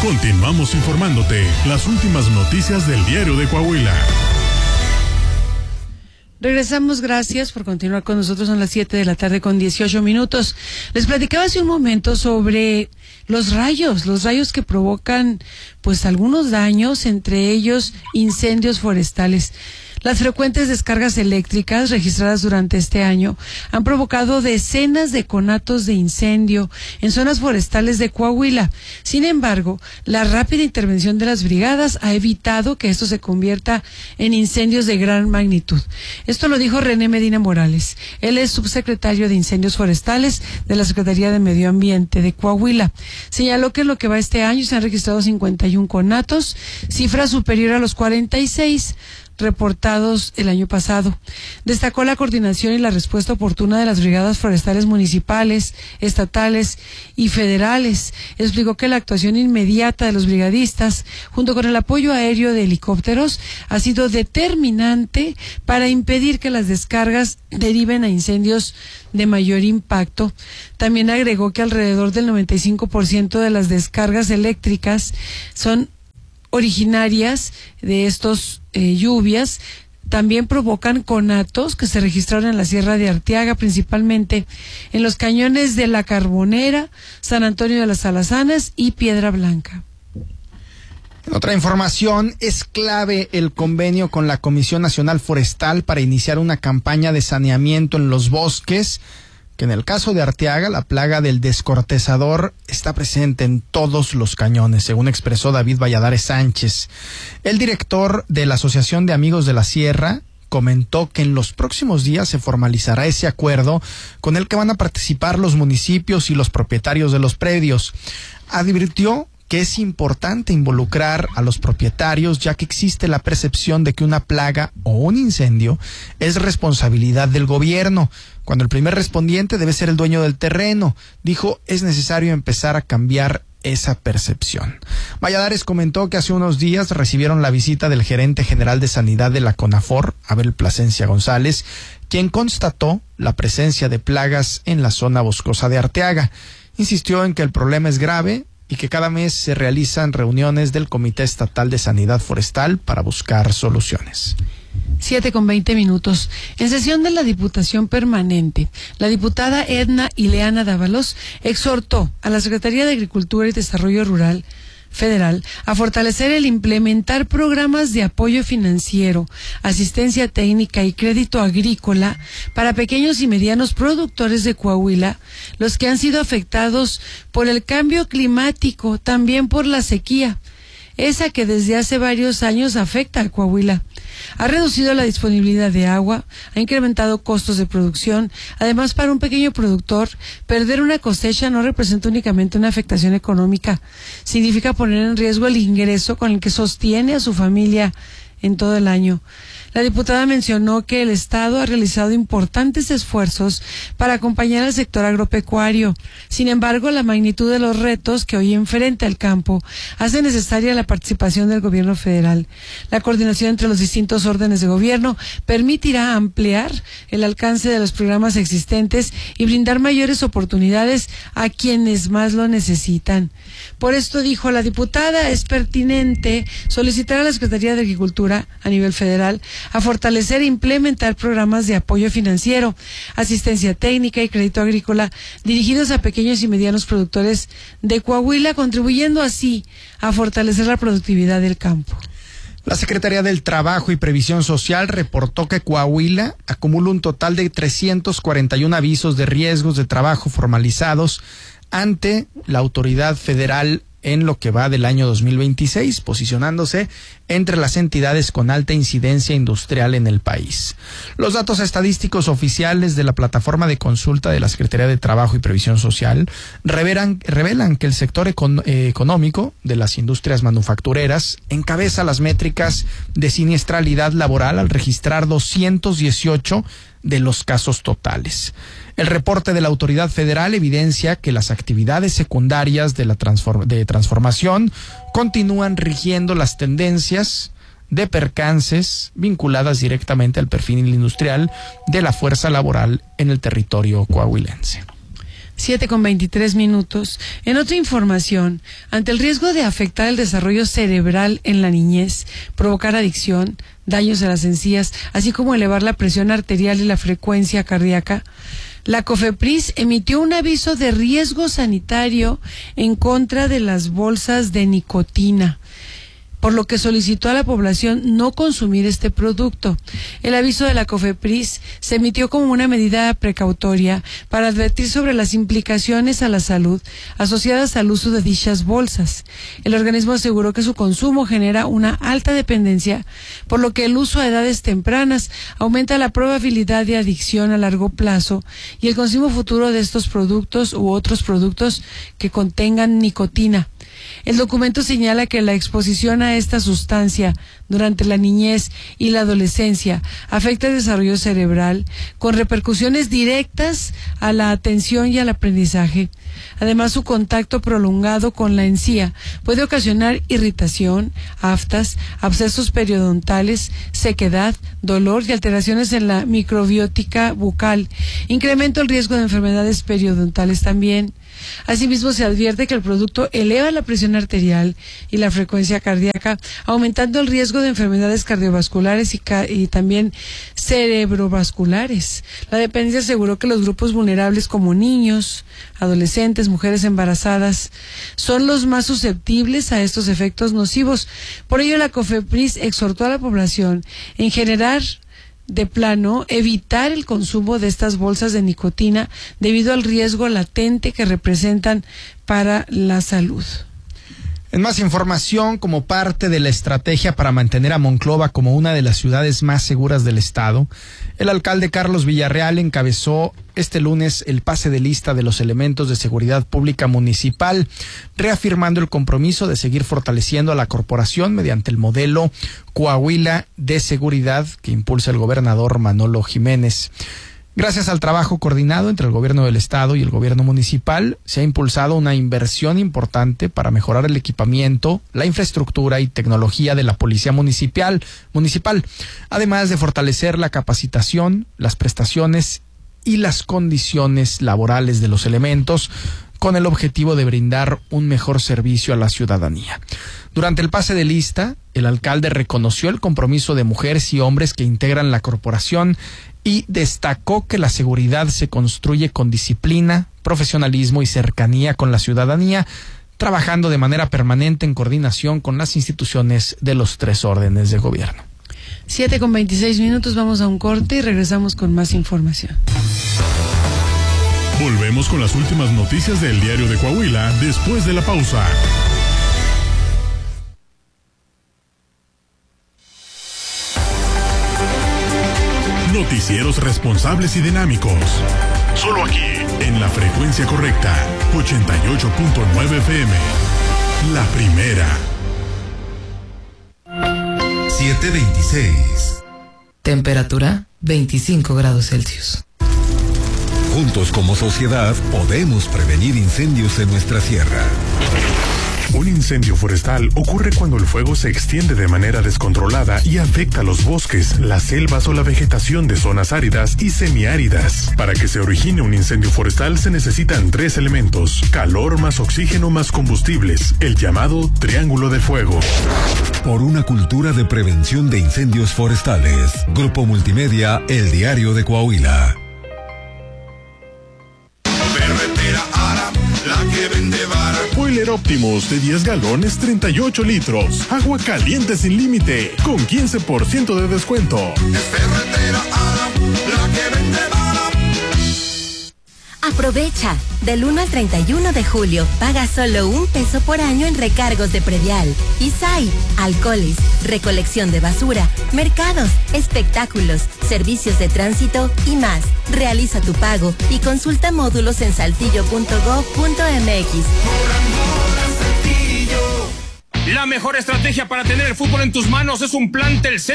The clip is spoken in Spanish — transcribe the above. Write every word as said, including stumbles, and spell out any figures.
Continuamos informándote las últimas noticias del Diario de Coahuila. Regresamos, gracias por continuar con nosotros. Son las siete de la tarde con dieciocho minutos. Les platicaba hace un momento sobre los rayos, los rayos que provocan pues algunos daños, entre ellos incendios forestales. Las frecuentes descargas eléctricas registradas durante este año han provocado decenas de conatos de incendio en zonas forestales de Coahuila. Sin embargo, la rápida intervención de las brigadas ha evitado que esto se convierta en incendios de gran magnitud. Esto lo dijo René Medina Morales. Él es subsecretario de Incendios Forestales de la Secretaría de Medio Ambiente de Coahuila. Señaló que en lo que va este año se han registrado cincuenta y uno conatos, cifra superior a los cuarenta y seis reportados el año pasado. Destacó la coordinación y la respuesta oportuna de las brigadas forestales municipales, estatales y federales. Explicó que la actuación inmediata de los brigadistas, junto con el apoyo aéreo de helicópteros, ha sido determinante para impedir que las descargas deriven a incendios de mayor impacto. También agregó que alrededor del noventa y cinco por ciento de las descargas eléctricas son originarias de estos eh, lluvias. También provocan conatos que se registraron en la Sierra de Arteaga, principalmente en los cañones de La Carbonera, San Antonio de las Alazanas y Piedra Blanca. En otra información, es clave el convenio con la Comisión Nacional Forestal para iniciar una campaña de saneamiento en los bosques, que en el caso de Arteaga, la plaga del descortezador está presente en todos los cañones, según expresó David Valladares Sánchez. El director de la Asociación de Amigos de la Sierra comentó que en los próximos días se formalizará ese acuerdo con el que van a participar los municipios y los propietarios de los predios. Advirtió que es importante involucrar a los propietarios, ya que existe la percepción de que una plaga o un incendio es responsabilidad del gobierno, cuando el primer respondiente debe ser el dueño del terreno. Dijo, es necesario empezar a cambiar esa percepción. Valladares comentó que hace unos días recibieron la visita del gerente general de Sanidad de la CONAFOR, Abel Plasencia González, quien constató la presencia de plagas en la zona boscosa de Arteaga. Insistió en que el problema es grave y que cada mes se realizan reuniones del Comité Estatal de Sanidad Forestal para buscar soluciones. Siete con veinte minutos. En sesión de la Diputación Permanente, la diputada Edna Ileana Dávalos exhortó a la Secretaría de Agricultura y Desarrollo Rural Federal a fortalecer el implementar programas de apoyo financiero, asistencia técnica y crédito agrícola para pequeños y medianos productores de Coahuila, los que han sido afectados por el cambio climático, también por la sequía, esa que desde hace varios años afecta a Coahuila. Ha reducido la disponibilidad de agua, ha incrementado costos de producción. Además, para un pequeño productor, perder una cosecha no representa únicamente una afectación económica, significa poner en riesgo el ingreso con el que sostiene a su familia en todo el año. La diputada mencionó que el Estado ha realizado importantes esfuerzos para acompañar al sector agropecuario. Sin embargo, la magnitud de los retos que hoy enfrenta el campo hace necesaria la participación del gobierno federal. La coordinación entre los distintos órdenes de gobierno permitirá ampliar el alcance de los programas existentes y brindar mayores oportunidades a quienes más lo necesitan. Por esto, dijo la diputada, es pertinente solicitar a la Secretaría de Agricultura a nivel federal a fortalecer e implementar programas de apoyo financiero, asistencia técnica y crédito agrícola dirigidos a pequeños y medianos productores de Coahuila, contribuyendo así a fortalecer la productividad del campo. La Secretaría del Trabajo y Previsión Social reportó que Coahuila acumula un total de trescientos cuarenta y uno avisos de riesgos de trabajo formalizados ante la autoridad federal en lo que va del año dos mil veintiséis, posicionándose entre las entidades con alta incidencia industrial en el país. Los datos estadísticos oficiales de la plataforma de consulta de la Secretaría de Trabajo y Previsión Social revelan, revelan que el sector econ, eh, económico de las industrias manufactureras encabeza las métricas de siniestralidad laboral al registrar doscientos dieciocho de los casos totales. El reporte de la autoridad federal evidencia que las actividades secundarias de la transform- de transformación continúan rigiendo las tendencias de percances vinculadas directamente al perfil industrial de la fuerza laboral en el territorio coahuilense. siete con veintitrés minutos. En otra información, ante el riesgo de afectar el desarrollo cerebral en la niñez, provocar adicción, daños de las encías, así como elevar la presión arterial y la frecuencia cardíaca, la COFEPRIS emitió un aviso de riesgo sanitario en contra de las bolsas de nicotina, por lo que solicitó a la población no consumir este producto. El aviso de la COFEPRIS se emitió como una medida precautoria para advertir sobre las implicaciones a la salud asociadas al uso de dichas bolsas. El organismo aseguró que su consumo genera una alta dependencia, por lo que el uso a edades tempranas aumenta la probabilidad de adicción a largo plazo y el consumo futuro de estos productos u otros productos que contengan nicotina. El documento señala que la exposición a esta sustancia durante la niñez y la adolescencia afecta el desarrollo cerebral con repercusiones directas a la atención y al aprendizaje. Además, su contacto prolongado con la encía puede ocasionar irritación, aftas, abscesos periodontales, sequedad, dolor y alteraciones en la microbiótica bucal. Incrementa el riesgo de enfermedades periodontales también. Asimismo, se advierte que el producto eleva la presión arterial y la frecuencia cardíaca, aumentando el riesgo de enfermedades cardiovasculares y, ca y también cerebrovasculares. La dependencia aseguró que los grupos vulnerables como niños, adolescentes, mujeres embarazadas, son los más susceptibles a estos efectos nocivos. Por ello, la COFEPRIS exhortó a la población en generar de plano evitar el consumo de estas bolsas de nicotina debido al riesgo latente que representan para la salud. En más información, como parte de la estrategia para mantener a Monclova como una de las ciudades más seguras del estado, el alcalde Carlos Villarreal encabezó este lunes el pase de lista de los elementos de seguridad pública municipal, reafirmando el compromiso de seguir fortaleciendo a la corporación mediante el modelo Coahuila de seguridad que impulsa el gobernador Manolo Jiménez. Gracias al trabajo coordinado entre el gobierno del estado y el gobierno municipal, se ha impulsado una inversión importante para mejorar el equipamiento, la infraestructura y tecnología de la policía municipal, municipal, además de fortalecer la capacitación, las prestaciones y las condiciones laborales de los elementos, con el objetivo de brindar un mejor servicio a la ciudadanía. Durante el pase de lista, el alcalde reconoció el compromiso de mujeres y hombres que integran la corporación y destacó que la seguridad se construye con disciplina, profesionalismo y cercanía con la ciudadanía, trabajando de manera permanente en coordinación con las instituciones de los tres órdenes de gobierno. siete con veintiséis minutos, vamos a un corte y regresamos con más información. Volvemos con las últimas noticias del Diario de Coahuila después de la pausa. Noticieros responsables y dinámicos. Solo aquí, en la frecuencia correcta, ochenta y ocho punto nueve F M. La primera. siete veintiséis. Temperatura veinticinco grados Celsius. Juntos como sociedad podemos prevenir incendios en nuestra sierra. Un incendio forestal ocurre cuando el fuego se extiende de manera descontrolada y afecta los bosques, las selvas o la vegetación de zonas áridas y semiáridas. Para que se origine un incendio forestal se necesitan tres elementos: calor más oxígeno más combustibles, el llamado triángulo de fuego. Por una cultura de prevención de incendios forestales. Grupo Multimedia, El Diario de Coahuila. La que vende vara. Boiler Optimus de diez galones, treinta y ocho litros. Agua caliente sin límite, con quince por ciento de descuento. Es Ferretera Adam, la que vende vara. Aprovecha. Del uno al treinta y uno de julio, paga solo un peso por año en recargos de predial. I S A I, alcoholes, recolección de basura, mercados, espectáculos, servicios de tránsito y más. Realiza tu pago y consulta módulos en saltillo punto gob punto m x. La mejor estrategia para tener el fútbol en tus manos es un plan Telcel